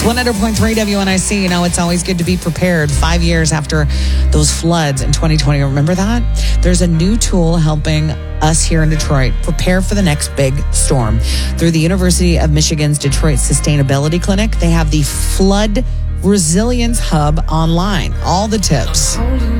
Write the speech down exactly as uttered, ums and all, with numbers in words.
one hundred point three W N I C, you know, it's always good to be prepared. Five years after those floods in twenty twenty, remember that? There's a new tool helping us here in Detroit prepare for the next big storm. Through the University of Michigan's Detroit Sustainability Clinic, they have the Flood Resilience Hub online. All the tips.